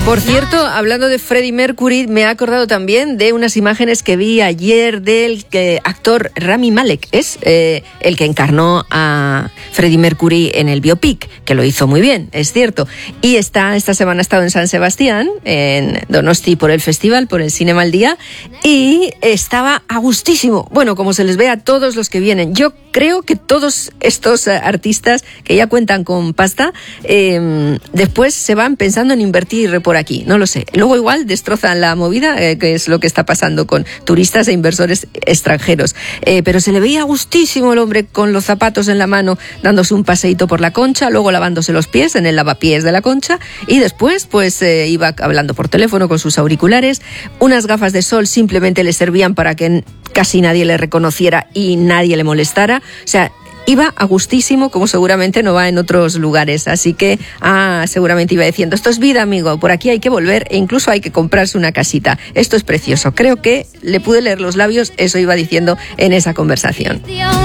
Por cierto, hablando de Freddie Mercury, me he acordado también de unas imágenes que vi ayer del actor Rami Malek. Es el que encarnó a Freddie Mercury en el biopic, que lo hizo muy bien, es cierto. Y esta semana ha estado en San Sebastián, en Donosti, por el festival, por el Cinema al Día, y estaba a gustísimo. Bueno, como se les ve a todos los que vienen. Yo creo que todos estos artistas que ya cuentan con pasta, después se van pensando en invertir por aquí, no lo sé. Luego igual destrozan la movida, que es lo que está pasando con turistas e inversores extranjeros. Pero se le veía gustísimo el hombre con los zapatos en la mano, dándose un paseíto por la Concha, luego lavándose los pies en el lavapiés de la Concha, y después pues iba hablando por teléfono con sus auriculares. Unas gafas de sol simplemente le servían para que casi nadie le reconociera y nadie le molestara. O sea, iba a gustísimo, como seguramente no va en otros lugares. Así que, seguramente iba diciendo, esto es vida, amigo, por aquí hay que volver e incluso hay que comprarse una casita. Esto es precioso. Creo que le pude leer los labios, eso iba diciendo en esa conversación.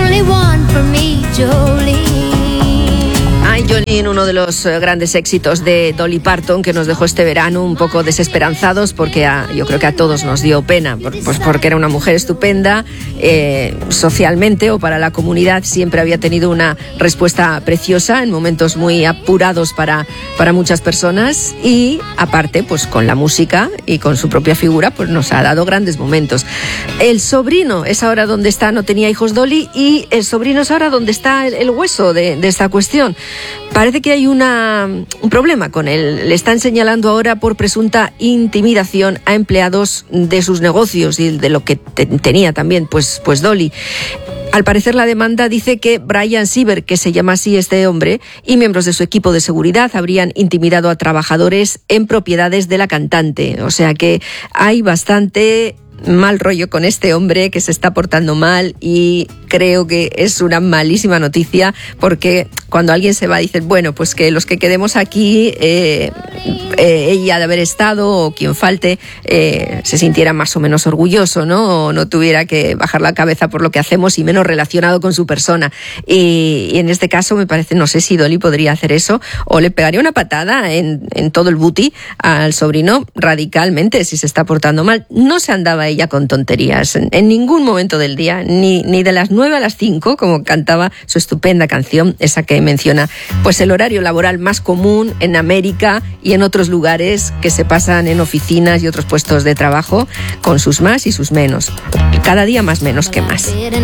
Ay, Jolene, uno de los grandes éxitos de Dolly Parton, que nos dejó este verano un poco desesperanzados, porque yo creo que a todos nos dio pena, pues porque era una mujer estupenda, socialmente o para la comunidad siempre había tenido una respuesta preciosa en momentos muy apurados para muchas personas, y aparte pues con la música y con su propia figura pues nos ha dado grandes momentos. El sobrino es ahora donde está, no tenía hijos Dolly, y el sobrino es ahora donde está el hueso de esta cuestión. Parece que hay un problema con él. Le están señalando ahora por presunta intimidación a empleados de sus negocios y de lo que tenía también pues Dolly. Al parecer la demanda dice que Brian Sieber, que se llama así este hombre, y miembros de su equipo de seguridad habrían intimidado a trabajadores en propiedades de la cantante. O sea que hay bastante mal rollo con este hombre, que se está portando mal, y creo que es una malísima noticia, porque cuando alguien se va dicen, bueno, pues que los que quedemos aquí, ella de haber estado o quien falte, se sintiera más o menos orgulloso, ¿no? O no tuviera que bajar la cabeza por lo que hacemos y menos relacionado con su persona. Y en este caso me parece, no sé si Dolly podría hacer eso, o le pegaría una patada en todo el booty al sobrino radicalmente si se está portando mal. No se andaba ella con tonterías en ningún momento del día, ni de las 9 a las 5, como cantaba su estupenda canción, esa que menciona pues el horario laboral más común en América y en otros lugares que se pasan en oficinas y otros puestos de trabajo, con sus más y sus menos. Cada día más menos que más.